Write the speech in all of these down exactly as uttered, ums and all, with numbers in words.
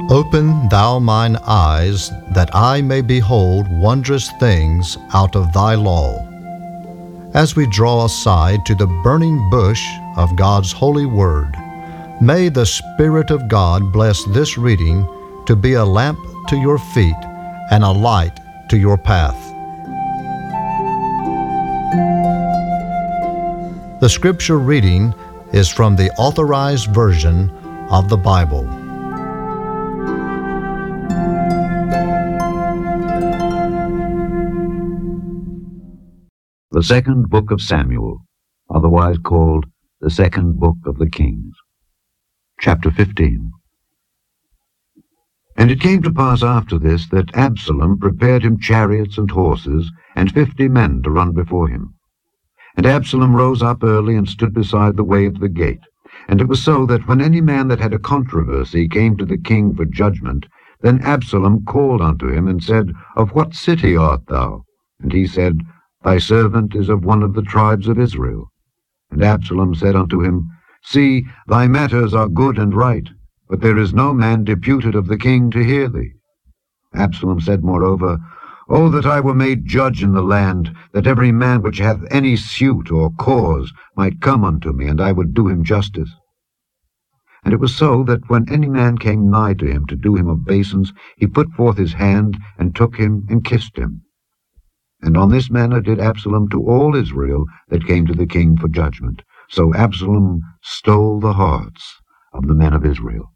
Open thou mine eyes, that I may behold wondrous things out of thy law. As we draw aside to the burning bush of God's holy word, may the Spirit of God bless this reading to be a lamp to your feet and a light to your path. The scripture reading is from the Authorized Version of the Bible. The second book of Samuel, otherwise called the second book of the Kings. Chapter fifteen. And it came to pass after this that Absalom prepared him chariots and horses, and fifty men to run before him. And Absalom rose up early and stood beside the way of the gate. And it was so that when any man that had a controversy came to the king for judgment, then Absalom called unto him, and said, Of what city art thou? And he said, Thy servant is of one of the tribes of Israel. And Absalom said unto him, See, thy matters are good and right, but there is no man deputed of the king to hear thee. Absalom said moreover, O that I were made judge in the land, that every man which hath any suit or cause might come unto me, and I would do him justice. And it was so that when any man came nigh to him to do him obeisance, he put forth his hand, and took him, and kissed him. And on this manner did Absalom to all Israel that came to the king for judgment. So Absalom stole the hearts of the men of Israel.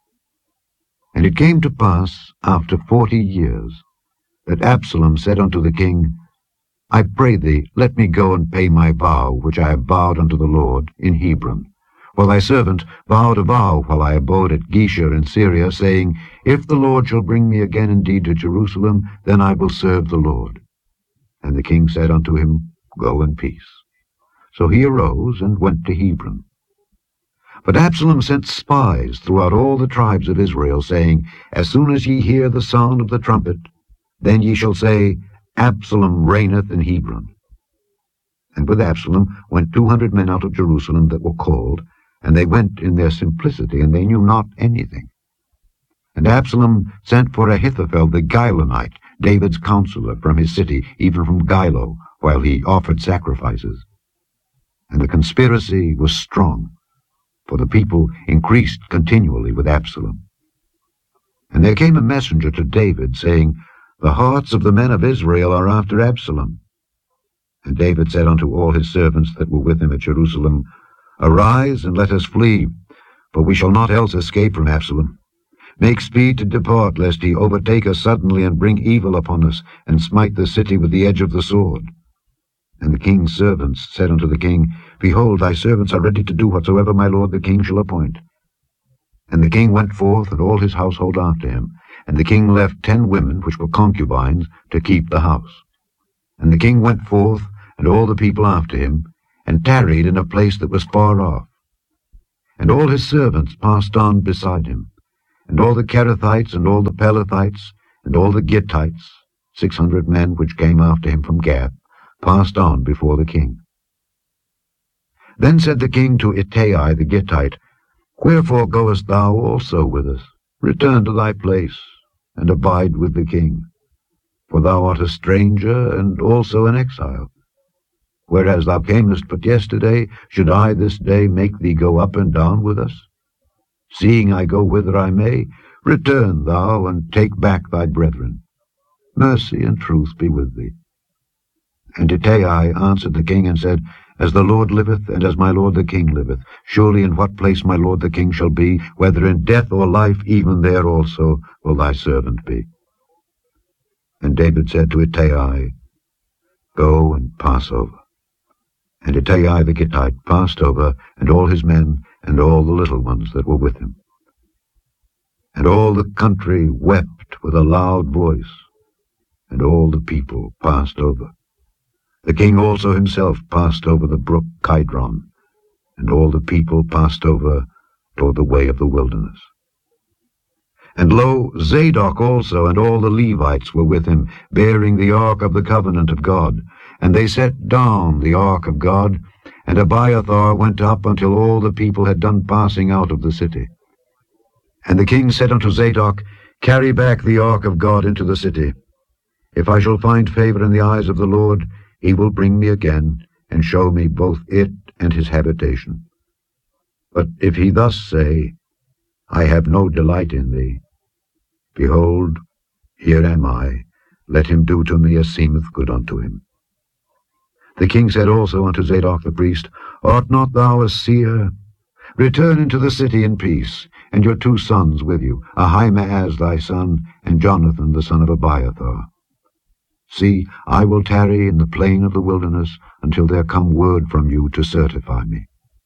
And it came to pass, after forty years, that Absalom said unto the king, I pray thee, let me go and pay my vow, which I have vowed unto the Lord, in Hebron. For thy servant vowed a vow while I abode at Geshur in Syria, saying, If the Lord shall bring me again indeed to Jerusalem, then I will serve the Lord. And the king said unto him, Go in peace. So he arose and went to Hebron. But Absalom sent spies throughout all the tribes of Israel, saying, As soon as ye hear the sound of the trumpet, then ye shall say, Absalom reigneth in Hebron. And with Absalom went two hundred men out of Jerusalem that were called, and they went in their simplicity, and they knew not anything. And Absalom sent for Ahithophel the Gilonite, David's counselor, from his city, even from Gilo, while he offered sacrifices. And the conspiracy was strong, for the people increased continually with Absalom. And there came a messenger to David, saying, The hearts of the men of Israel are after Absalom. And David said unto all his servants that were with him at Jerusalem, Arise, and let us flee, for we shall not else escape from Absalom. Make speed to depart, lest he overtake us suddenly, and bring evil upon us, and smite the city with the edge of the sword. And the king's servants said unto the king, Behold, thy servants are ready to do whatsoever my lord the king shall appoint. And the king went forth, and all his household after him. And the king left ten women, which were concubines, to keep the house. And the king went forth, and all the people after him, and tarried in a place that was far off. And all his servants passed on beside him. And all the Kerethites, and all the Pelethites, and all the Gittites, six hundred men which came after him from Gath, passed on before the king. Then said the king to Ittai the Gittite, Wherefore goest thou also with us? Return to thy place, and abide with the king. For thou art a stranger, and also an exile. Whereas thou camest but yesterday, should I this day make thee go up and down with us? Seeing I go whither I may, return thou, and take back thy brethren. Mercy and truth be with thee. And Ittai answered the king, and said, As the Lord liveth, and as my lord the king liveth, surely in what place my lord the king shall be, whether in death or life, even there also will thy servant be. And David said to Ittai, Go and pass over. And Ittai the Gittite passed over, and all his men, and all the little ones that were with him. And all the country wept with a loud voice, and all the people passed over. The king also himself passed over the brook Kidron, and all the people passed over toward the way of the wilderness. And lo, Zadok also and all the Levites were with him, bearing the ark of the covenant of God. And they set down the ark of God, and Abiathar went up until all the people had done passing out of the city. And the king said unto Zadok, Carry back the ark of God into the city. If I shall find favor in the eyes of the Lord, he will bring me again, and show me both it and his habitation. But if he thus say, I have no delight in thee, behold, here am I, let him do to me as seemeth good unto him. The king said also unto Zadok the priest, Art not thou a seer? Return into the city in peace, and your two sons with you, Ahimaaz thy son, and Jonathan the son of Abiathar. See, I will tarry in the plain of the wilderness until there come word from you to certify me.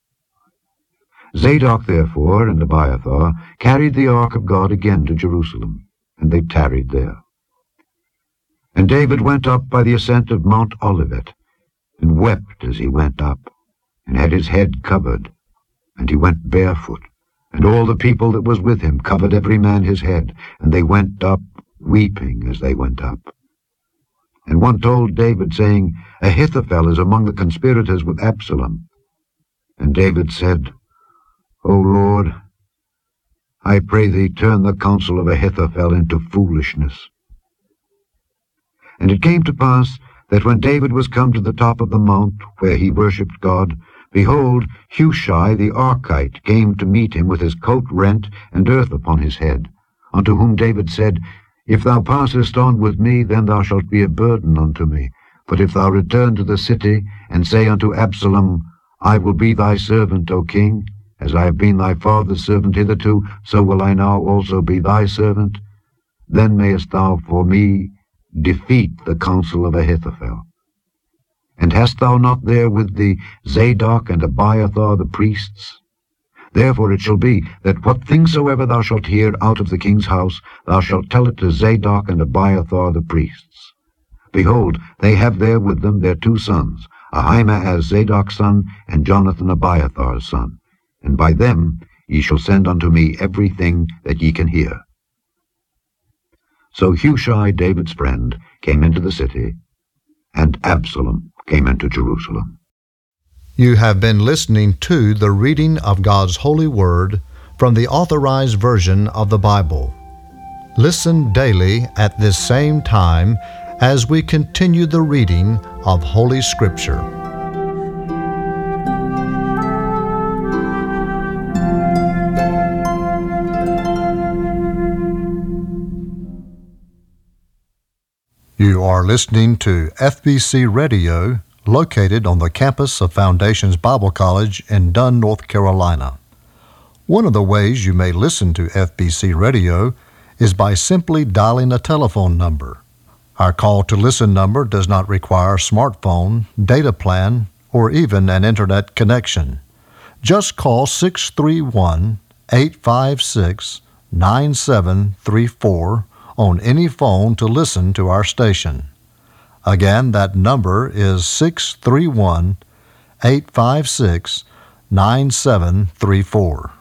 Zadok therefore and Abiathar carried the ark of God again to Jerusalem, and they tarried there. And David went up by the ascent of Mount Olivet, and wept as he went up, and had his head covered, and he went barefoot, and all the people that was with him covered every man his head, and they went up weeping as they went up. And one told David, saying, Ahithophel is among the conspirators with Absalom. And David said, O Lord, I pray thee, turn the counsel of Ahithophel into foolishness. And it came to pass that when David was come to the top of the mount where he worshipped God, behold, Hushai the Archite came to meet him with his coat rent and earth upon his head, unto whom David said, If thou passest on with me, then thou shalt be a burden unto me. But if thou return to the city, and say unto Absalom, I will be thy servant, O king, as I have been thy father's servant hitherto, so will I now also be thy servant, then mayest thou for me defeat the counsel of Ahithophel. And hast thou not there with thee Zadok and Abiathar the priests? Therefore it shall be, that what things soever thou shalt hear out of the king's house, thou shalt tell it to Zadok and Abiathar the priests. Behold, they have there with them their two sons, Ahimaaz Zadok's son, and Jonathan Abiathar's son, and by them ye shall send unto me everything that ye can hear. So Hushai, David's friend, came into the city, and Absalom came into Jerusalem. You have been listening to the reading of God's holy word from the Authorized Version of the Bible. Listen daily at this same time as we continue the reading of Holy Scripture. You are listening to F B C Radio, located on the campus of Foundations Bible College in Dunn, North Carolina. One of the ways you may listen to F B C Radio is by simply dialing a telephone number. Our call to listen number does not require a smartphone, data plan, or even an internet connection. Just call six three one, eight five six, nine seven three four on any phone to listen to our station. Again, that number is six three one, eight five six, nine seven three four.